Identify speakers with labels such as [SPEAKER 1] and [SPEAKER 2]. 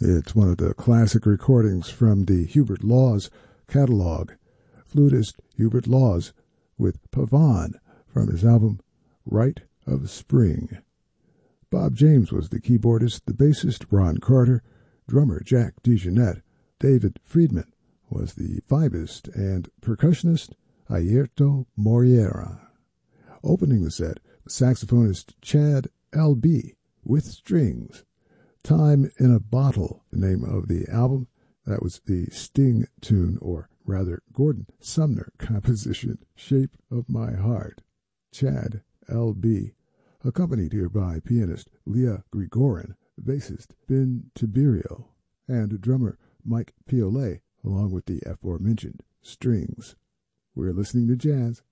[SPEAKER 1] It's one of the classic recordings from the Hubert Laws catalog. Flutist Hubert Laws with Pavane from his album Rite of Spring. Bob James was the keyboardist, the bassist Ron Carter, drummer Jack DeJohnette. David Friedman was the vibist, and percussionist Airto Moreira. Opening the set, saxophonist Chad L.B. with strings. Time in a Bottle, the name of the album. That was the Sting tune, or rather Gordon Sumner composition, Shape of My Heart. Chad L.B., accompanied here by pianist Leah Grigorin, bassist Ben Tiberio, and drummer Mike Piolet, along with the aforementioned strings. We're listening to jazz.